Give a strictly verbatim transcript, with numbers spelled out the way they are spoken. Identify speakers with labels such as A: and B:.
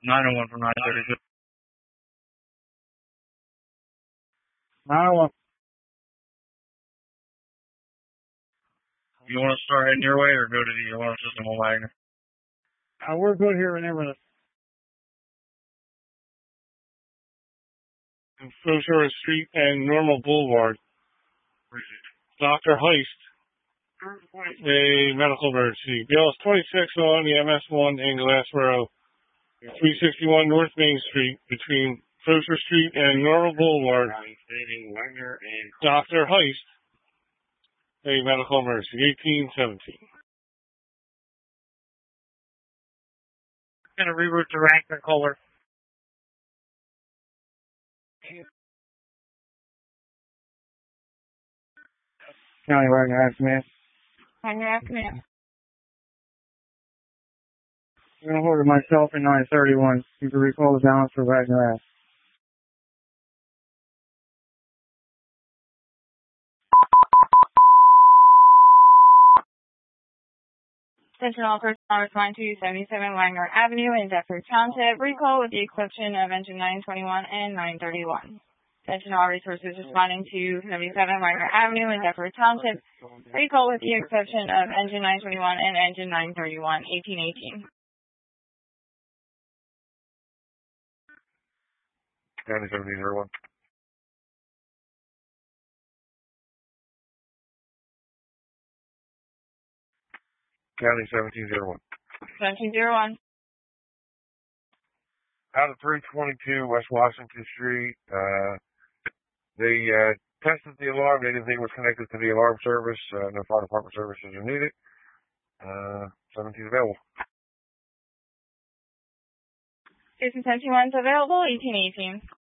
A: nine oh one from nine thirty-two.
B: nine oh one.
A: You want to start heading your way or go to the alarm system on Wagner?
B: Uh, we're good here in Everett. Froshore Street and Normal Boulevard. Doctor Heist, a medical emergency. B L S twenty-six on the M S one in Glassboro, three sixty-one North Main Street between Froshore Street and Normal Boulevard. Doctor Heist, a medical emergency, eighteen seventeen.
A: Going to reroute to Rankin Kohler.
B: County Wagner Aftermath.
C: Wagner Aftermath.
B: I'm going to order myself in nine thirty-one. You can recall the balance for Wagner Ave.
C: Attention all personnel responding to seventy-seven Wagner Avenue in Deptford Township. Recall with the exception of engine nine twenty-one and nine thirty-one. Attention all resources responding to seventy-seven Wagner Avenue in Deptford Township. Recall with the exception of engine nine twenty-one and engine nine thirty-one, eighteen eighteen.
A: County seventeen oh one. County seventeen oh one.
C: seventeen oh one.
A: Out of three twenty-two West Washington Street, uh, they uh, tested the alarm. They didn't think it was connected to the alarm service. Uh, no fire department services are needed. Uh, seventeen available.
C: Station seventy-one is available, eighteen eighteen.